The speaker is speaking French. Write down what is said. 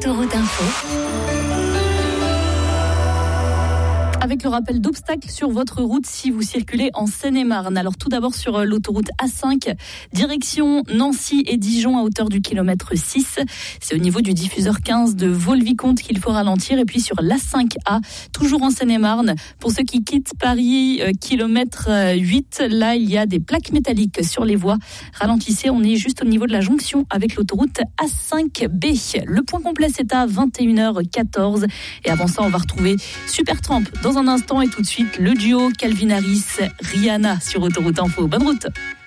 Autoroute Info. Avec le rappel d'obstacles sur votre route si vous circulez en Seine-et-Marne. Alors tout d'abord sur l'autoroute A5, direction Nancy et Dijon à hauteur du kilomètre 6. C'est au niveau du diffuseur 15 de Vaux-le-Vicomte qu'il faut ralentir. Et puis sur l'A5A, toujours en Seine-et-Marne, pour ceux qui quittent Paris, kilomètre 8, là il y a des plaques métalliques sur les voies. Ralentissez, on est juste au niveau de la jonction avec l'autoroute A5B. Le point complet c'est à 21h14. Et avant ça, on va retrouver Supertramp dans un instant et tout de suite le duo Calvin Harris, Rihanna sur Autoroute Info. Bonne route.